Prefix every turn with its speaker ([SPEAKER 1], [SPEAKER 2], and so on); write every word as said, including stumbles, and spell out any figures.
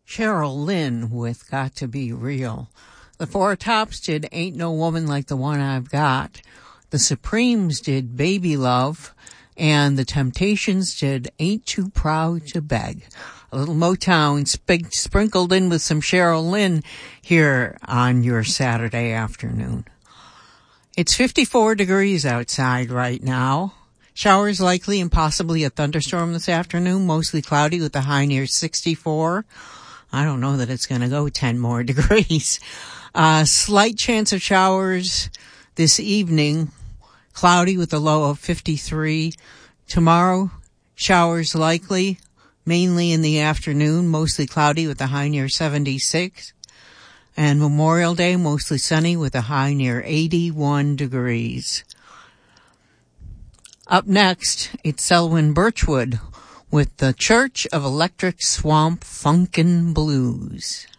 [SPEAKER 1] Cheryl Lynn with Got to Be Real. The Four Tops did Ain't No Woman Like the One I've Got. The Supremes did Baby Love. And the Temptations did Ain't Too Proud to Beg. A little Motown sp- sprinkled in with some Cheryl Lynn here on your Saturday afternoon. It's fifty-four degrees outside right now. Showers likely and possibly a thunderstorm this afternoon. Mostly cloudy with a high near sixty-four. I don't know that it's going to go ten more degrees. Uh, slight chance of showers this evening. Cloudy with a low of fifty-three. Tomorrow, showers likely, mainly in the afternoon. Mostly cloudy with a high near seventy-six. And Memorial Day, mostly sunny with a high near eighty-one degrees. Up next, it's Selwyn Birchwood with the Church of Electric Swamp Funkin' Blues.